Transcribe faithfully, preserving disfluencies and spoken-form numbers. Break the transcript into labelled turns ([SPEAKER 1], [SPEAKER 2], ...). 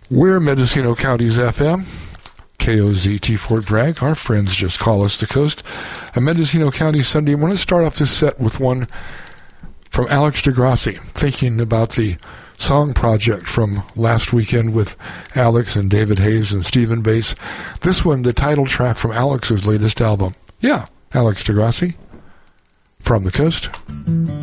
[SPEAKER 1] We're Mendocino County's F M, K O Z T Fort Bragg. Our friends just call us the coast. A Mendocino County Sunday. I want to start off this set with one from Alex DeGrassi, thinking about the song project from last weekend with Alex and David Hayes and Stephen Bass. This one, the title track from Alex's latest album. Yeah, Alex DeGrassi from the coast.